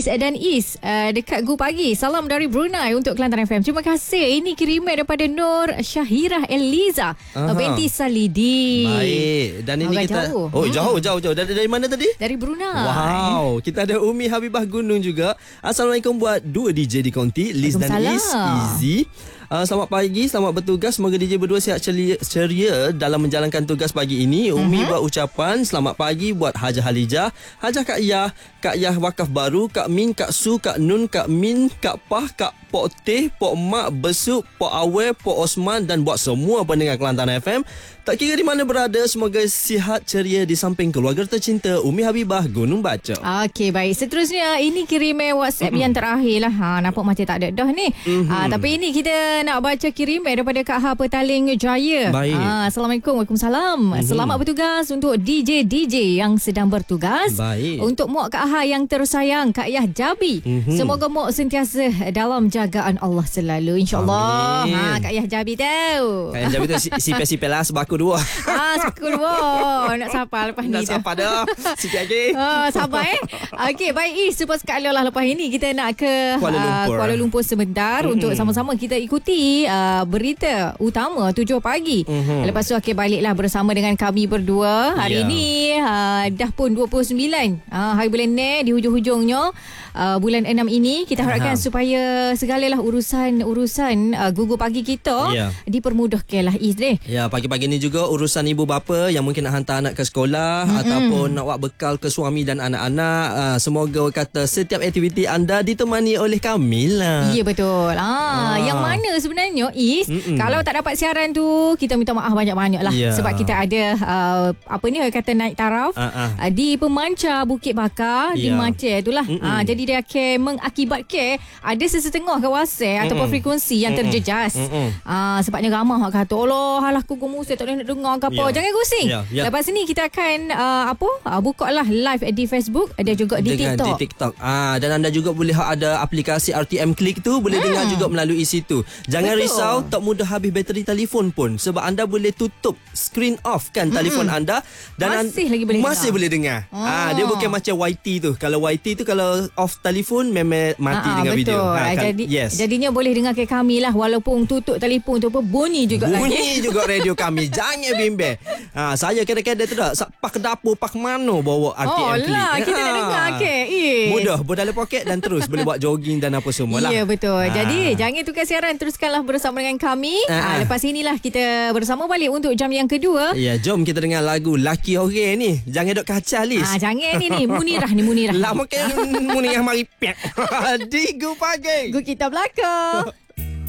Is dan Is dekat Gu Pagi. Salam dari Brunei untuk Kelantan FM. Terima kasih. Ini kiriman daripada Nur Syahirah Eliza binti Salidi. Baik. Dan ini agak kita jauh. Jauh. Dari mana tadi? Dari Brunei. Wow. Kita ada Umi Habibah Gunung juga. Assalamualaikum buat dua DJ di konti, Liz dan Is. Easy. Selamat pagi, selamat bertugas. Semoga DJ berdua sihat ceria dalam menjalankan tugas pagi ini. Umi buat ucapan selamat pagi buat Hajah Halijah, Hajah Kak Yah Wakaf Baru, Kak Min, Kak Su, Kak Nun, Kak Min, Kak Pah, Kak Pok Teh, Pok Mak, Besuk, Pok Awe, Pok Osman dan buat semua pendengar Kelantan FM. Tak kira di mana berada, semoga sihat ceria di samping keluarga tercinta. Umi Habibah Gunung Baca. Okey, baik. Seterusnya, ini kiriman WhatsApp yang terakhir lah. Nampak macam tak ada dah ni. Tapi ini kita nak baca kiriman daripada Kak Ha Petaling Jaya. Baik. Assalamualaikum. Waalaikumsalam. Selamat bertugas untuk DJ yang sedang bertugas. Baik. Untuk Mok Kak Ha yang tersayang, Kak Yah Jabi. Semoga Mok sentiasa dalam jagaan Allah selalu. InsyaAllah. Kak Yah Jabi tahu. Kak Yah Jabi tu sipel-sipel lah sebaku dua. Sebaku dua. Nak sapa lepas ni. Nak sapa dah. Sikit lagi. Sabar Okey, baik. Super sekali lah lepas ini kita nak ke Kuala Lumpur sebentar untuk sama-sama kita ikuti berita utama 7 pagi. Lepas tu baliklah bersama dengan kami berdua. Hari ini dah pun 29 hari bulan ni, di hujung-hujungnya bulan 6 ini. Kita harapkan supaya segalalah urusan gugur pagi kita dipermudahkan lah Is deh. Ya, pagi-pagi ni juga urusan ibu bapa yang mungkin nak hantar anak ke sekolah ataupun nak buat bekal ke suami dan anak-anak. Semoga kata setiap aktiviti anda ditemani oleh kami lah. Ya, betul. Yang mana sebenarnya Is, kalau tak dapat siaran tu, kita minta maaf banyak-banyak lah. Sebab kita ada kata naik taraf di pemancar Bukit Bakar di Maceh tu lah. Jadi dia akan mengakibatkan ada sesetengah kawasan ataupun frekuensi yang terjejas. Sebabnya ramah kata, Allah halah kuku musa tak boleh nak dengar ke apa. Jangan pusing. Lepas ni kita akan buka lah live di Facebook dan juga di TikTok. Dan anda juga boleh ada aplikasi RTM Click tu, boleh dengar juga melalui situ. Jangan risau, tak mudah habis bateri telefon pun, sebab anda boleh tutup screen off kan telefon anda dan masih boleh dengar. Dia bukan macam YT tu. Kalau YT tu kalau off telefon memang mati dengan video. Jadinya boleh dengar ke kami lah, walaupun tutup telefon tu pun bunyi juga lagi. Radio kami. Jangan bimbang. Saya kadang-kadang tu dah pak ke dapur, pak mana bawa RTM Click. Kita nak dengar mudah, dalam poket dan terus boleh buat jogging dan apa semua lah. Ya, betul. Jadi jangan tukar siaran, teruskanlah bersama dengan kami. Lepas inilah kita bersama balik untuk jam yang kedua. Ya, jom kita dengar lagu Laki Orang ni. Jangan duk kacau Liz. Jangan ni Munirah. Lama kan Munirah mari pek. Di Gu Pagi. Gu kita belakang.